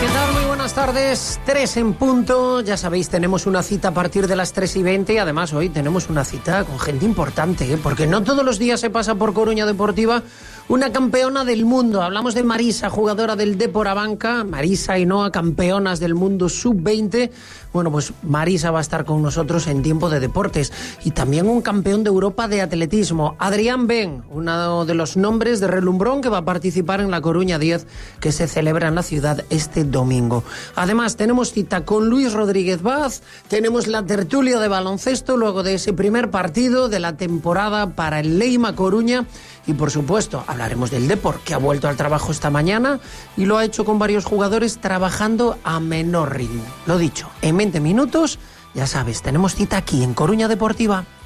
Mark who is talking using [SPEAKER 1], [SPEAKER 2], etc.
[SPEAKER 1] tal? Muy buenas tardes, 3 en punto. Ya sabéis, tenemos una cita a partir de las 3:20 y además hoy tenemos una cita con gente importante, porque no todos los días se pasa por Coruña Deportiva una campeona del mundo. Hablamos de Marisa, jugadora del Depor Abanca, Marisa Ainhoa, campeonas del mundo sub-20. Bueno, pues Marisa va a estar con nosotros en Tiempo de Deportes. Y también un campeón de Europa de atletismo, Adrián Ben, uno de los nombres de relumbrón que va a participar en la Coruña 10, que se celebra en la ciudad este domingo. Además, tenemos cita con Luis Rodríguez Vaz, tenemos la tertulia de baloncesto luego de ese primer partido de la temporada para el Leima Coruña. Y por supuesto, hablaremos del Depor, que ha vuelto al trabajo esta mañana y lo ha hecho con varios jugadores trabajando a menor ritmo. Lo dicho, en 20 minutos, ya sabes, tenemos cita aquí en Coruña Deportiva.